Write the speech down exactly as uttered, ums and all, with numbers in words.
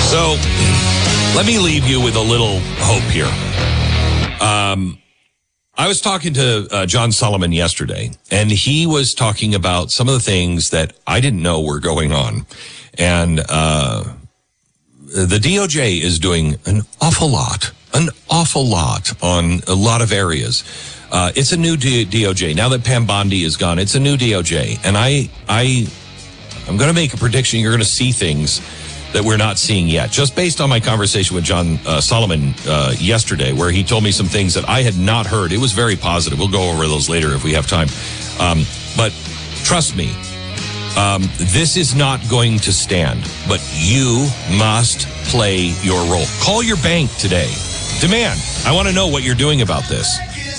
So let me leave you with a little hope here. Um, I was talking to uh, John Solomon yesterday, and he was talking about some of the things that I didn't know were going on. And uh, the D O J is doing an awful lot, an awful lot on a lot of areas. Uh, it's a new D- DOJ. Now that Pam Bondi is gone, it's a new D O J. And I, I, I'm going to make a prediction. You're going to see things that we're not seeing yet, just based on my conversation with John uh, Solomon uh, yesterday, where he told me some things that I had not heard. It was very positive. We'll go over those later if we have time. Um, but trust me, um, this is not going to stand, but you must play your role. Call your bank today. Demand. I want to know what you're doing about this.